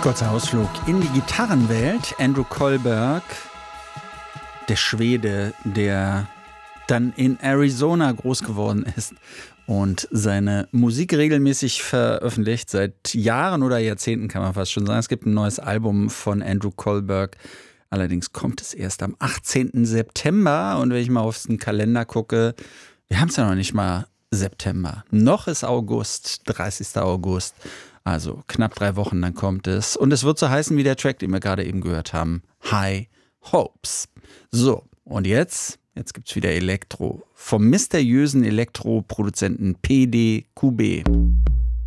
Kurzer Ausflug in die Gitarrenwelt. Andrew Kohlberg, der Schwede, der dann in Arizona groß geworden ist und seine Musik regelmäßig veröffentlicht, seit Jahren oder Jahrzehnten kann man fast schon sagen. Es gibt ein neues Album von Andrew Kohlberg, allerdings kommt es erst am 18. September und wenn ich mal auf den Kalender gucke, wir haben es ja noch nicht mal September, noch ist August, 30. August. Also knapp 3 Wochen, dann kommt es. Und es wird so heißen wie der Track, den wir gerade eben gehört haben. High Hopes. So, und jetzt gibt's wieder Elektro. Vom mysteriösen Elektroproduzenten PDQB.